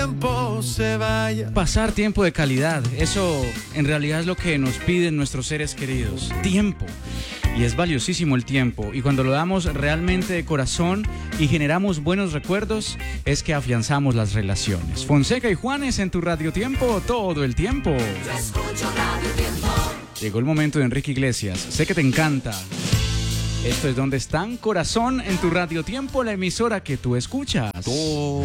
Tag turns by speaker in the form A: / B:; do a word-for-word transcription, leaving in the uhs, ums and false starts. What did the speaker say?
A: tiempo se vaya.
B: Pasar tiempo de calidad, eso en realidad es lo que nos piden nuestros seres queridos. Tiempo. Y es valiosísimo el tiempo. Y cuando lo damos realmente de corazón y generamos buenos recuerdos, es que afianzamos las relaciones. Fonseca y Juanes en tu Radio Tiempo todo el tiempo.
C: Yo escucho Radio Tiempo.
B: Llegó el momento de Enrique Iglesias. Sé que te encanta. Esto es Donde Están, Corazón, en tu Radio Tiempo, la emisora que tú escuchas.
A: Todo